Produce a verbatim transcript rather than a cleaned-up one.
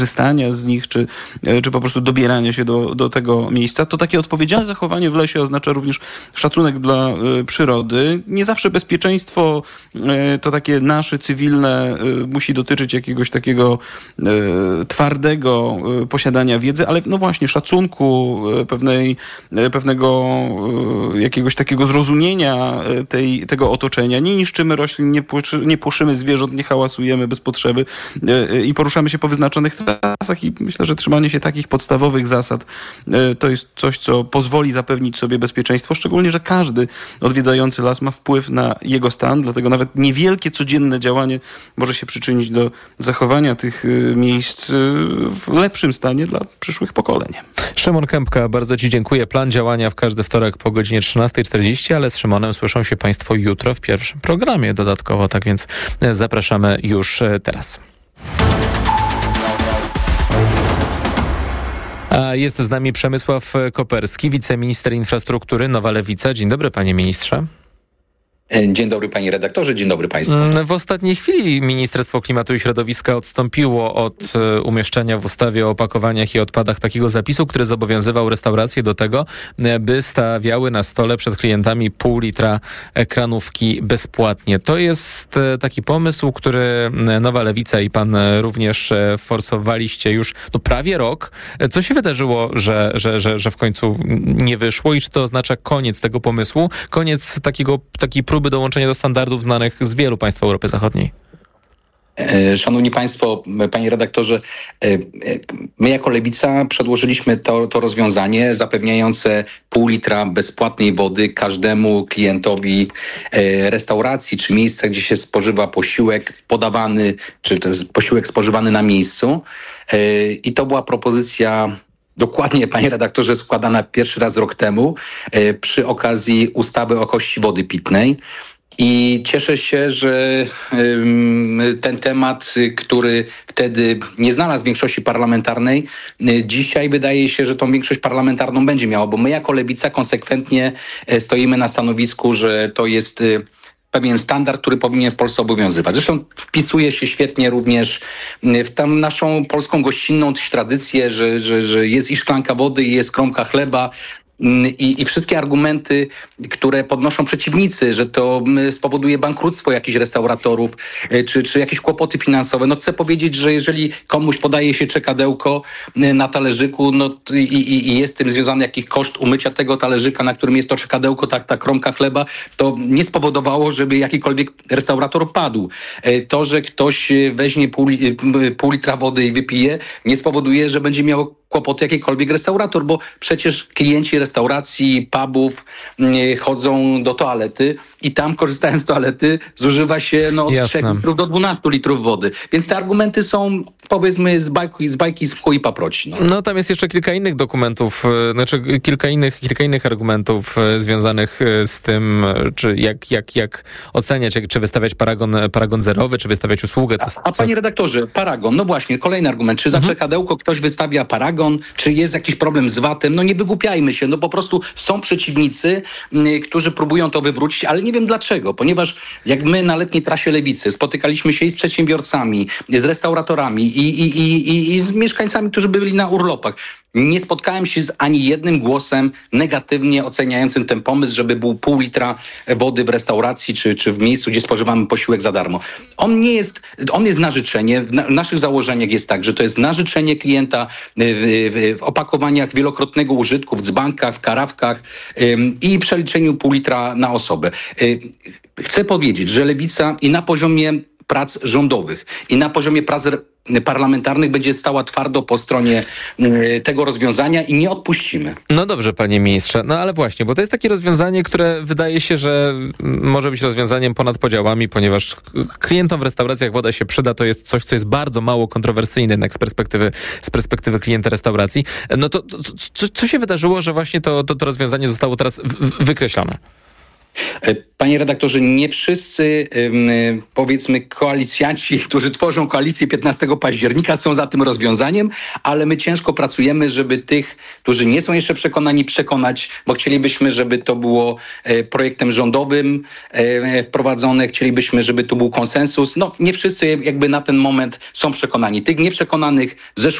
korzystania z nich, czy, czy po prostu dobierania się do, do tego miejsca, to takie odpowiedzialne zachowanie w lesie oznacza również szacunek dla y, przyrody. Nie zawsze bezpieczeństwo y, to takie nasze cywilne y, musi dotyczyć jakiegoś takiego y, twardego y, posiadania wiedzy, ale no właśnie szacunku, y, pewnej, y, pewnego y, jakiegoś takiego zrozumienia y, tej, tego otoczenia. Nie niszczymy roślin, nie, płuczy, nie płoszymy zwierząt, nie hałasujemy bez potrzeby y, y, i poruszamy się po wyznaczonych trasach i myślę, że trzymanie się takich podstawowych zasad y, to jest coś, co pozwoli zapewnić sobie bezpieczeństwo, szczególnie, że każdy odwiedzający las ma wpływ na jego stan, dlatego nawet niewielkie codzienne działanie może się przyczynić do zachowania tych y, miejsc y, w lepszym stanie dla przyszłych pokoleń. Szymon Kępka, bardzo Ci dziękuję. Plan działania w każdy wtorek po godzinie trzynasta czterdzieści, ale z Szymonem słyszą się Państwo jutro w pierwszym programie dodatkowo, tak więc zapraszamy już teraz. A jest z nami Przemysław Koperski, wiceminister infrastruktury, Nowa Lewica. Dzień dobry, panie ministrze. Dzień dobry panie redaktorze, dzień dobry państwu. W ostatniej chwili Ministerstwo Klimatu i Środowiska odstąpiło od umieszczenia w ustawie o opakowaniach i odpadach takiego zapisu, który zobowiązywał restauracje do tego, by stawiały na stole przed klientami pół litra kranówki bezpłatnie. To jest taki pomysł, który Nowa Lewica i pan również forsowaliście już no, prawie rok. Co się wydarzyło, że, że, że, że w końcu nie wyszło i czy to oznacza koniec tego pomysłu, koniec takiego, takiej próby dołączenia do standardów znanych z wielu państw Europy Zachodniej? Szanowni Państwo, panie redaktorze, my jako Lewica przedłożyliśmy to, to rozwiązanie zapewniające pół litra bezpłatnej wody każdemu klientowi restauracji czy miejsca, gdzie się spożywa posiłek podawany, czy to jest posiłek spożywany na miejscu. I to była propozycja dokładnie, panie redaktorze, składana pierwszy raz rok temu przy okazji ustawy o jakości wody pitnej. I cieszę się, że ten temat, który wtedy nie znalazł większości parlamentarnej, dzisiaj wydaje się, że tą większość parlamentarną będzie miało, bo my jako Lewica konsekwentnie stoimy na stanowisku, że to jest pewien standard, który powinien w Polsce obowiązywać. Zresztą wpisuje się świetnie również w tam naszą polską gościnną tradycję, że, że, że jest i szklanka wody, i jest kromka chleba. I, I wszystkie argumenty, które podnoszą przeciwnicy, że to spowoduje bankructwo jakichś restauratorów, czy, czy jakieś kłopoty finansowe. No chcę powiedzieć, że jeżeli komuś podaje się czekadełko na talerzyku, no i, i, i jest z tym związany jakiś koszt umycia tego talerzyka, na którym jest to czekadełko, tak, ta kromka chleba, to nie spowodowało, żeby jakikolwiek restaurator padł. To, że ktoś weźmie pół, pół litra wody i wypije, nie spowoduje, że będzie miał kłopoty jakikolwiek restaurator, bo przecież klienci restauracji, pubów yy, chodzą do toalety i tam, korzystając z toalety, zużywa się no, od trzech litrów do dwunastu litrów wody. Więc te argumenty są, powiedzmy, z bajki z, bajki, z mchu i paproci. No. no tam jest jeszcze kilka innych dokumentów, znaczy kilka innych, kilka innych argumentów związanych z tym, czy jak, jak, jak oceniać, jak, czy wystawiać paragon, paragon zerowy, czy wystawiać usługę. Co, a, a co... panie redaktorze, paragon, no właśnie, kolejny argument. Czy za mhm. czekadełko ktoś wystawia paragon? Czy jest jakiś problem z vatem? No nie wygłupiajmy się, no po prostu są przeciwnicy, y, którzy próbują to wywrócić, ale nie wiem dlaczego, ponieważ jak my na letniej trasie Lewicy spotykaliśmy się i z przedsiębiorcami, z restauratorami i, i, i, i, i z mieszkańcami, którzy byli na urlopach. Nie spotkałem się z ani jednym głosem negatywnie oceniającym ten pomysł, żeby był pół litra wody w restauracji czy, czy w miejscu, gdzie spożywamy posiłek za darmo. On nie jest, on jest na życzenie. W, na, w naszych założeniach jest tak, że to jest na życzenie klienta w, w, w opakowaniach wielokrotnego użytku, w dzbankach, w karawkach ym, i przeliczeniu pół litra na osobę. Yy, chcę powiedzieć, że Lewica i na poziomie prac rządowych i na poziomie prac parlamentarnych będzie stała twardo po stronie y, tego rozwiązania i nie odpuścimy. No dobrze, panie ministrze, no ale właśnie, bo to jest takie rozwiązanie, które wydaje się, że może być rozwiązaniem ponad podziałami, ponieważ klientom w restauracjach woda się przyda, to jest coś, co jest bardzo mało kontrowersyjne jednak z perspektywy, z perspektywy klienta restauracji. No to, to co, co się wydarzyło, że właśnie to, to, to rozwiązanie zostało teraz w, w, wykreślone? Panie redaktorze, nie wszyscy, powiedzmy, koalicjanci, którzy tworzą koalicję piętnastego października, są za tym rozwiązaniem, ale my ciężko pracujemy, żeby tych, którzy nie są jeszcze przekonani, przekonać, bo chcielibyśmy, żeby to było projektem rządowym wprowadzone, chcielibyśmy, żeby tu był konsensus. No, nie wszyscy jakby na ten moment są przekonani. Tych nieprzekonanych w zeszłym